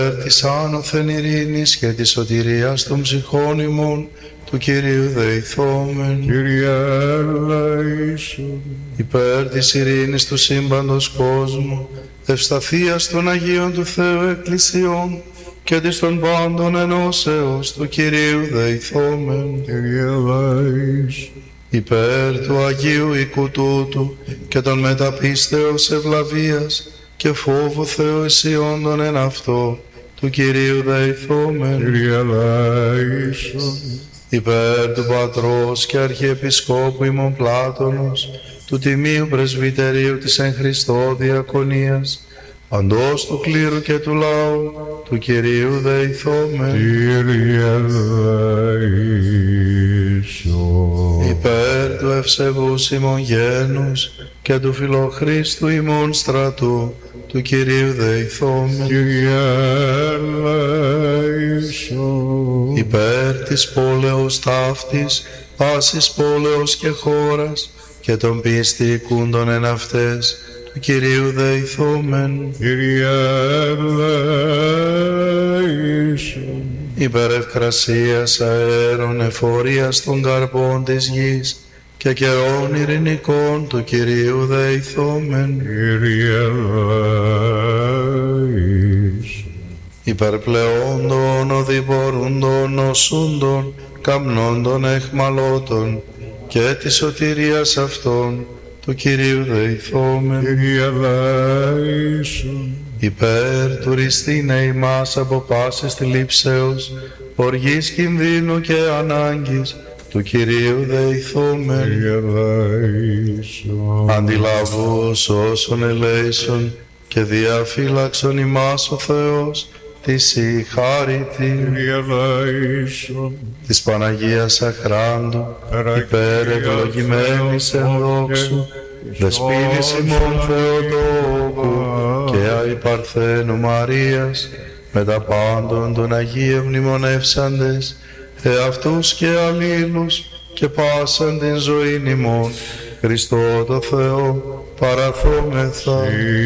Της άνωθεν ειρήνης και της σωτηρίας των ψυχών ημών, του Κυρίου δεηθόμεν. Κύριε ελέησον. Υπέρ της ειρήνης του σύμπαντος κόσμου, ευσταθείας των Αγίων του Θεού Εκκλησιών και της των πάντων ενώσεως, του Κυρίου δεηθόμεν. Κύριε ελέησον. Υπέρ του Αγίου οίκου τούτου και των μεταπίστεως ευλαβίας και φόβου Θεού εσιόντων εν αυτό, του Κυρίου δεηθόμεν. Κύριε ελέησον. Υπέρ του Πατρός και Αρχιεπισκόπου ημών Πλάτωνος, του Τιμίου Πρεσβυτερίου της εν Χριστώ Διακονίας, παντός του κλήρου και του λαού, του Κυρίου δεηθόμεν. Κύριε ελέησον. Υπέρ του ευσεβούς ημών γένους και του φιλοχρίστου ημών στρατού, του Κυρίου δεηθόμεν. Κύριε ελέησον. Υπέρ της πόλεως ταύτης, πάσης πόλεως και χώρας και των πιστικούντων εν αυτές, του Κυρίου δεηθόμεν. Κύριε ελέησον. Υπέρ ευκρασίας αέρων εφορίας των καρπών της γης και καιρών ειρηνικών, του Κυρίου δεηθόμεν. Κύριε ελέησον. Υπερπλεόντων οδηπορούντων νοσούντων, καπνώντων εχμαλώτων και της σωτηρίας αυτών, του Κυρίου δεηθόμεν. Κύριε ελέησον. Υπέρ του ρηστίνε ημάς από πάσης θλίψεως, οργής κινδύνου και ανάγκης, του Κυρίου δεηθόμεν. Κύριε ελέησον. Αντιλαβούς όσων ελέησον και διαφύλαξον ημάς ο Θεός, της η χάριτη Κύριε ελέησον. της Παναγίας Αχράντου, υπέρ ευλογημένης εν δόξου, δεσποίνης ημών Θεοτόκου και αϊπαρθένου Μαρίας, με τα πάντων των Αγίων μνημονεύσαντες, εαυτούς και αλλήλους και πάσαν την ζωήν ημών, Χριστό το Θεό παραθόμεθα.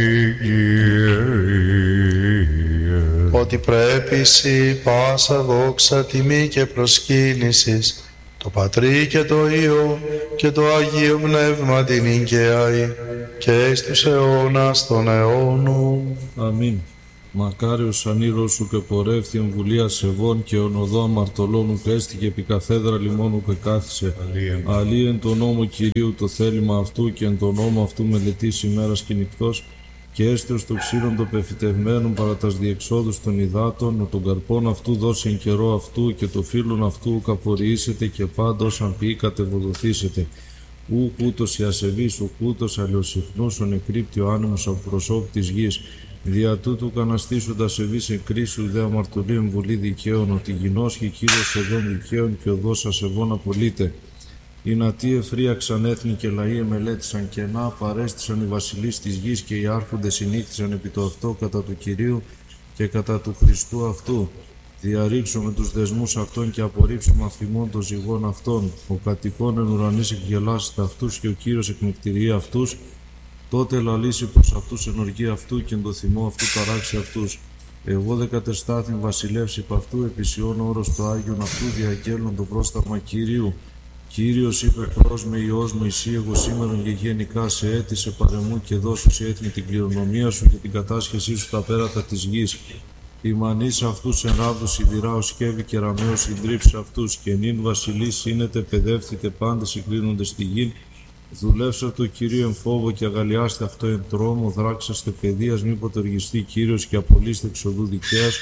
Ότι πρέπει εσύ πάσα δόξα, τιμή και προσκύνησης, το Πατρί και το Υιό και το Αγίο Πνεύμα την Ικαιαή και εις τους αιώνας των αιώνων. Αμήν. Μακάριος ανήρος σου και πορεύθη εμβουλία σεβών και ονοδό αμαρτωλών και έστηκε επί καθέδρα λιμόνου και κάθισε. Αλλή εν τον νόμο Κυρίου το θέλημα αυτού και εν τον νόμο αυτού μελετής ημέρας και νυχτός και έστεως το ξύλον το πεφυτευμένον παρά τας διεξόδους των υδάτων, ο τον καρπόν αυτού δώσει εν καιρό αυτού και το φύλλον αυτού καπορίσετε και πάντα όσαν ποιεί κατεβοδοθήσετε. Ουκ ούτως η ασεβής, ουκ ούτως αλλιοσυχνούς, ο νεκρύπτει ο άνεμος από προσώπου της γης. Δια τούτου καναστήσοντα σεβής εν κρίσου δε αμαρτωλή εμβολή δικαίων, ότι γινώσχει Κύριος εδών δικαίων και οδός ασεβών απολύτε. Οι νατοί εφρίαξαν έθνη και λαοί εμελέτησαν κενά, παρέστησαν οι βασιλείς της γης και οι άρχοντες συνήχθησαν επί το αυτό κατά του Κυρίου και κατά του Χριστού αυτού. Διαρρήξουμε τους δεσμούς αυτών και απορρίψουμε αφημών των ζυγών αυτών. Ο κατοικών εν ουρανής εκγελάσσεται αυτούς και ο Κύριος εκνεκτηρεί αυτούς. Τότε λαλήσει προς αυτούς εν οργή αυτού και εν το θυμό αυτού ταράξει αυτούς. Εγώ δε κατεστάθην βασιλεύς υπ' αυτού, επισιών όρος το Άγιον αυτού διαγγέλνον το πρόσταγμα Κυρίου. Κύριος είπε προς με Υιός μου εσύ εγώ σήμερον και γενικά σε αίτησε παρεμού και δώσου σε έθνη την κληρονομία σου και την κατάσχεσή σου στα πέρατα της γης. Η μανής αυτούς εν ράβδους σιδηρά ο σκεύη και ραμαίος συντρίψε αυτούς και νυν βασιλείς σύνετε παιδεύθητε πάντες συγκρίνονται στη γη. Δουλεύσε το Κυρίο εν φόβο και αγαλιάστε αυτό εν τρόμο, δράξαστε παιδείας μη ποτοργιστεί Κύριος και απολύστε εξοδού δικαίας.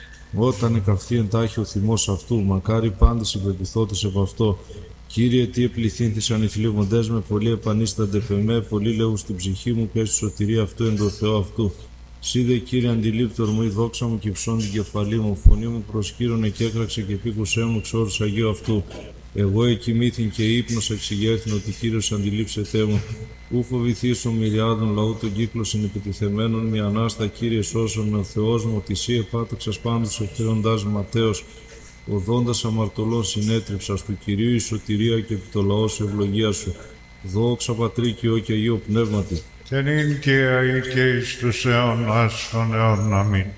Όταν εκαυθεί εντάχει ο θυμός αυτού, μακάρι πάντες υπεπιθώτες επ' αυτό. Κύριε, τι επληθύνθησαν οι θλίβοντές με, πολλοί επανίστανται πεμέ, πολλοί λέγουν στην ψυχή μου, πες στη σωτηρία αυτού εν το Θεό αυτού. Σίδε Κύριε αντιλήπτορ μου, η δόξα μου κυψών την κεφαλή μου, φωνή μου προσκύρωνε και έκραξε και πήκουσέ μου εξ όρους Αγίου αυτού. Εγώ εκοιμήθην και ύπνος εξηγέρθην ότι Κύριος αντιλήψετέ μου. Ου φοβηθείς ο μυριάδων λαού των κύκλων συνεπιτιθεμένων, μη ανάστα Κύριε σώσον με ο Θεός μου, ότι εσύ επάταξας πάντως ευθέοντας Ματθαίος. Οδόντας αμαρτωλών συνέτριψας του Κυρίου η σωτηρία και επί το λαό σε ευλογία σου. Δόξα Πατρί και Υιό και Αγίου Πνεύματι. Τεν ειν και αεί και εις τους αιώνας των αιώνων. Αμήν.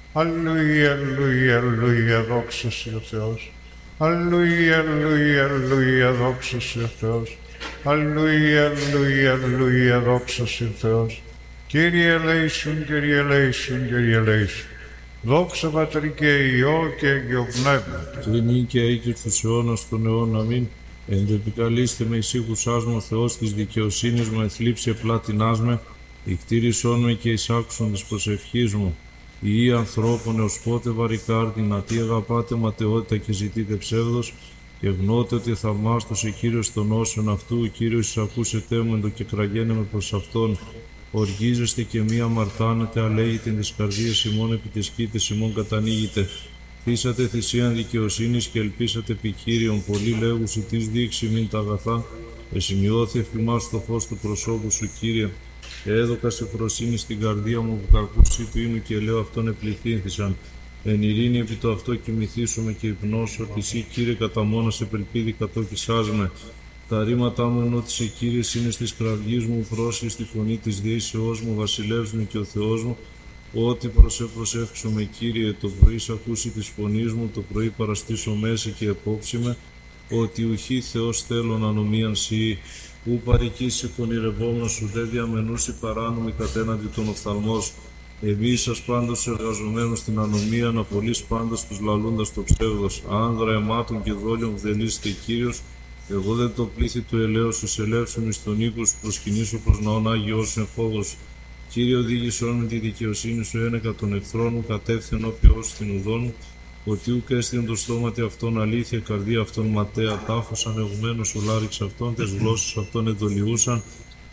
Αλληλούια, αλληλούια, αλληλούια, δόξα σε ο Θεός. Αλληλούια, αλληλούια, αλληλούια, δόξα σε ο Θεός. Αλληλούια, αλληλούια, αλληλούια, δόξα σε ο Θεός. Κύριε ελέησον, Κύριε ελέησον, Κύριε ελέησον. Δόξα Πατρί και Υιό και Αγίο Πνεύματι. Τρινή και αίκης τους αιώνας των αιώνων, αμήν. Ενδεπικαλείστε με εις ήχους άσμο ο Θεός της δικαιοσύνης μου, εθλίψε πλάτινάς με, ικτήρισόν με και εις άκουσον της προσευχής μου. Ιη ανθρώπων έως πότε βαρικάρδι, να τι αγαπάτε ματαιότητα και ζητείτε ψεύδος, και γνώτε ότι θαυμάστος Κύριος των όσων αυτού, ο Κύριος εισακούσετε μου εν το και κραγένε με προς Αυτόν. Οργίζεστε και μη αμαρτάνετε, αλέγετε της καρδίας ημών επί της κήτες ημών κατανοίγετε. Θύσατε θυσίαν δικαιοσύνης και ελπίσατε επί Κύριον, πολλοί λέγουσι της δείξει μην τα αγαθά, εσημειώθη εφημάς το φως του προσώπου σου, Κύριε. Έδωκα σε φροσύνη στην καρδία μου που κακούσι του είμαι και λέω αυτόν επληθύνθησαν. Εν ειρήνη επί το αυτό κοιμηθήσουμε και υπνώσω, ότι εσύ, Κύριε, κατά μόνος επελπίδη κατόκισάς με. Τα ρήματά μου ενώ της Κύριες είναι στις κραυγής μου, πρόσχει στη φωνή της δεήσεώς μου, βασιλεύς μου και ο Θεός μου. Ό,τι προσεύξω με, Κύριε, το πρωί σ' ακούσει της φωνής μου, το πρωί παραστήσω μέσα και επόψη με, ότι ουχή Θεός θέλων ανομίαν σοι, ου παρικήσει πονηρευόμενος σου, δε διαμενούσι παράνομη κατέναντι των οφθαλμός. Εμείς σας πάντως εργαζομένους στην ανομία, να πωλείς πάντως τους λαλούντας το ψεύδος. Άνδρα αιμάτων και δόλιων βδελείστε, Κύριος, εγώ δεν το πλήθη του ελέος σου, σε ελεύσουν εις τον οίκο σου, προσκυνήσω προς ναόν Άγιος εν φόβος. Κύριε, οδήγησόν με τη δικαιοσύνη σου ένεκα των εχθρών μου, κατεύθυνον όποιός στην ουδόν μου, ότι ούκ έστειν το στόματι αυτόν αλήθεια, καρδία αυτόν ματέα, τάφος ανεγουμένος ο λάριξ αυτόν, τες γλώσσες αυτόν εδολιούσαν.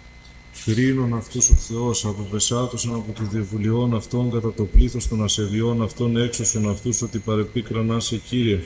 Κρίνον αυτούς ο Θεός, αποπεσάτωσαν από του διαβουλιών αυτών, κατά το πλήθος των ασεβιών αυτών έξωσον αυτούς, ότι παρεπίκραναν σε, Κύριε.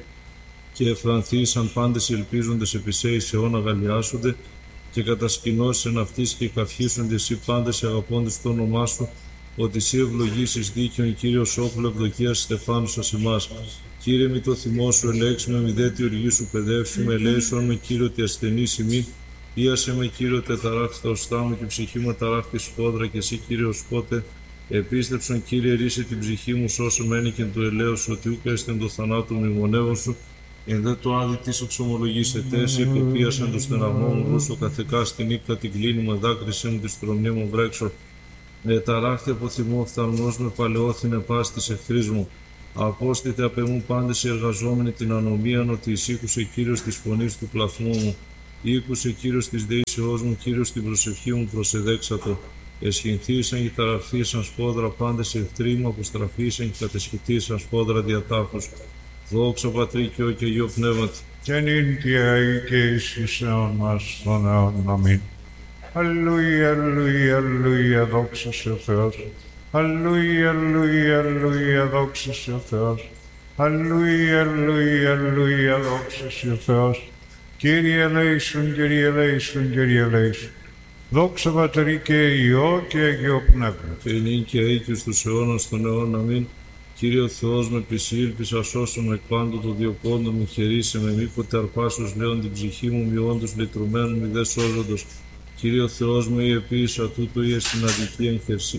Και εφρανθήσαν πάντες ελπίζοντες επί σε εις αιώνα αγαλιάσονται, και κατασκηνώσεν αυτής και καυχήσονται εσύ πάντες αγαπώντες το όνομά σου, ότι εσύ ευλογήσεις δίκαιον, Κύριος όπλο ευδοκίας στεφάνουσας ημάς. Κύριε, μη το θυμό σου ελέξουμε, μη δε τη οργή σου παιδεύσουμε, ελέησον με, Κύριε, ότι ασθενής ημί. Ίασε με, Κύριο, τεταράχτη τα οστά μου και ψυχή μου ταράχτη σφόδρα, και εσύ, Κύριος, πότε επίστεψον, Κύριε, ρίσε την ψυχή μου, σώσον μένει και του ελέου σου, ότι ούκα έστεν το θανάτου μνημονεύω σου. Εν δε το άδει της εξομολογήσετε, εσύ υποπίασαν το στεναγμό μου, ρούσο καθεκά στη νύχτα την κλίνη μου, δάκρυσέ μου τη στρομνή μου βρέξω. Ταράχτη από θυμό φθαλμός με παλαιόθυνε πας της εχθρής μου. Απόστητε απ' εμού πάντες οι εργαζόμενοι την ανομίαν, ότι εισήκουσε Κύριος της φωνής του πλαθμού μου. Ήκουσε Κύριος της δεήσεώς μου, Κύριος την προσευχή μου προσεδέξατο. Εσχυνθήσαν και ταραχθήσαν σπόδρα πάντες οι εχθροί μου, αποστραφήσαν και κατεσχυτήσαν σπόδρα διατάφους. Δόξα Πατρί και Υιό και Αγίο Πνεύματι. Και νυν και αεί και εις τους αιώνας των αιώνων. Αμήν. Αλληλούια, αλληλούια, αλληλούια, δόξα σε ο Θεός. Αλληλούια, αλληλούια, αλληλούια, δόξα σε ο Θεός. Αλληλούια, αλληλούια, αλληλούια, δόξα σε ο Θεός. Κύριε ελέησον, Κύριε ελέησον, Κύριε ελέησον. Δόξα Πατρί και Υιό και Αγίο Πνεύμα. Και νυν και αεί και στους αιώνας των αιώνων. Αμήν. Κύριε ο Θεός με επισήλπισα, σώσον με εκ πάντου το διοπόντο μου, χερίσε με, μήποτε αρπάσως λέον την ψυχή μου, μειόντος λυτρωμένου μη δε σώζοντος. Κύριε ο Θεός μου, η επίησα τούτο ή στην αδικία εν χερσί.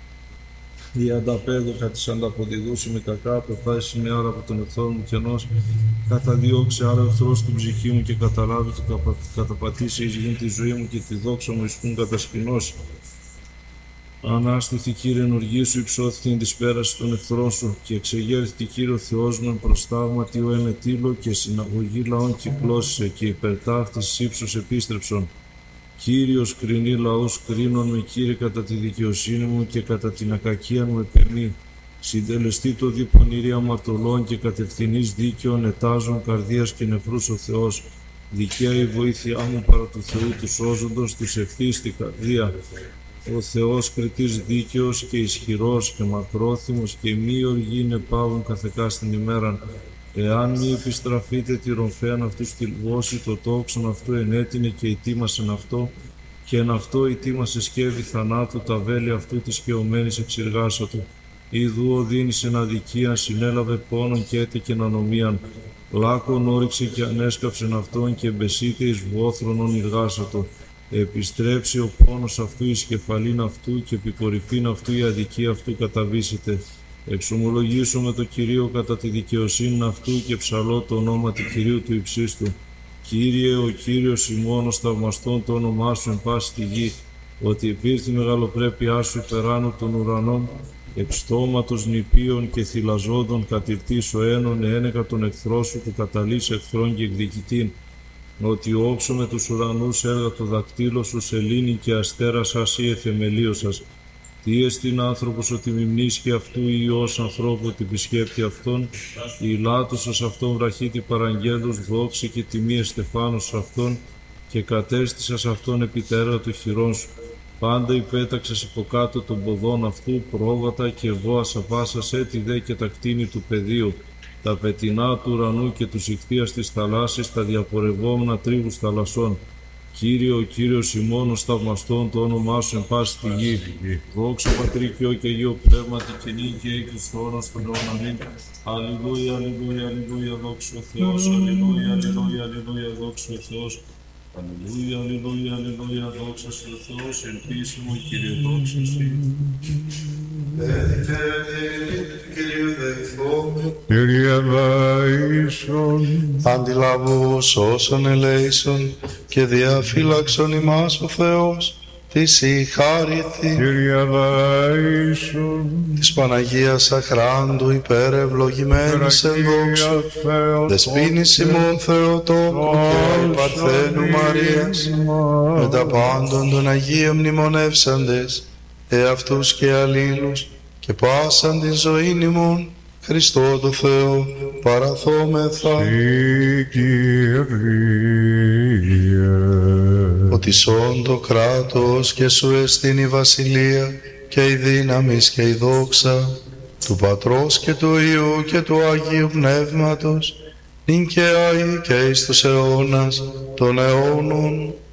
Η ανταπέδοκα της ανταποδιδούση με κακά, απεφάσεις είναι άρα από τον εχθρό μου κενός, καταδιώξε άρα εχθρός την ψυχή μου και καταλάβει και καταπατήσει εις γίνει τη ζωή μου και τη δόξα μου εις πουν κατασκηνώσει. Ανάστηθη, Κύριε, εν οργή σου υψώθηκε εν της πέρασης των εχθρών σου, και εξεγέρθη, Κύριε ο Θεός μου, εν προστάγματι ο ενετήλο, και συναγωγή λαών κυκλώσισε, και υπερτάφτης ύψος επίστρεψον. Κύριος κρινεί λαούς, κρίνον με, Κύριε, κατά τη δικαιοσύνη μου και κατά την ακακία μου επεμή. Συντελεστεί το διπονηρή αμαρτωλών και κατευθυνής δίκαιων, ετάζων καρδίας και νεφρούς ο Θεός. Δικαία η βοήθειά μου παρά του Θεού του σώζοντος, της ευθύς τη καρδία. Ο Θεός κριτής δίκαιος και ισχυρός και μακρόθυμος, και μη οργή είναι πάγων καθεκά στην ημέραν. Εάν μη επιστραφείτε τη ρομφέαν αυτού στη λβώση, το τόξον αυτού ενέτεινε και ετοίμασεν αυτό, και εν αυτό ετοίμασε σκεύη θανάτου, τα βέλη αυτού της χεωμένης εξηργάσατο. Ιδού οδύνης εν αδικία, συνέλαβε πόνον και έτεκεν ανομίαν. Λάκων όριξε και ανέσκαψεν αυτόν, και μπεσίτε εις βόθρονον ηργάσατο. Επιστρέψει ο πόνος αυτού εις κεφαλήν αυτού, και επί κορυφήν αυτού η αδικία αυτού καταβήσεται. Εξομολογήσουμε το Κυρίο κατά τη δικαιοσύνη αυτού και ψαλώ το όνομα του Κυρίου του υψίστου. Κύριε, ο Κύριος ημών, ως θαυμαστόν το όνομά σου εν πάση τη γη, ότι επήρθη μεγαλοπρέπειά σου υπεράνω των ουρανών, εξ στόματος νηπίων και θυλαζόντων κατηρτής ο ένων ένεκα των εχθρών σου που καταλύσει εχθρών και εκδικητήν, ότι όξω με τους ουρανούς έργα το δακτύλο σου σελήνη και αστέρα σας ή εθεμελίωσας. Τι εστιν άνθρωπος ότι μιμνήσχει αυτού ή Υιός ανθρώπου ότι επισκέπτει αυτόν, η λάτωσας αυτόν βραχίτη παραγγέλους δόξη και τιμή εστεφάνος αυτόν, και κατέστησας αυτόν επιτέρα του χειρών σου. Πάντα υπέταξες υποκάτω των ποδών αυτού πρόβατα και βόας απάσας έτη δε και τα κτίνη του πεδίου, τα πετεινά του ουρανού και του ηχθείας της θαλάσσης, τα διαπορευόμενα τρίβους θαλασσών. Κύριε, ο Κύριος ημών, ως θαυμαστόν το όνομά σου εν πάση τη γη. Δόξα Πατρί και Υιό και Αγίο Πνεύματι και νίκη και στους αιώνας των αιώνων. Αμήν. Αλληλούια, αλληλούια, αλληλούια, δόξα ο Θεός. Αλληλούια, αλληλούια, αλληλούια, δόξα ο Θεός. Αλληλούια, αλληλούια, αλληλούια, δόξα ο Θεός. Ελπίσιμο Κύριε, δόξα σου. Κύριε ελέησον. Αντιλαβούς όσων ελέησον και διαφύλαξον ημάς ο Θεός, της η χάριτη Κύριε ελέησον. της Παναγίας Αχράντου υπερευλογημένης εν δόξου, δεσποίνης ημών Θεοτόκου και Παρθένου Μαρίας, με τα πάντων των Αγίων μνημονεύσαντες, εαυτούς και αλλήλους, και πάσαν την ζωήν ημών, Χριστό το Θεό, παραθόμεθα. Κύριε. Ότι σών το κράτος και σου εστίν η βασιλεία και η δύναμις και η δόξα του Πατρός και του Υιού και του Αγίου Πνεύματος, νυν και αεί και εις τους αιώνας των αιώνων.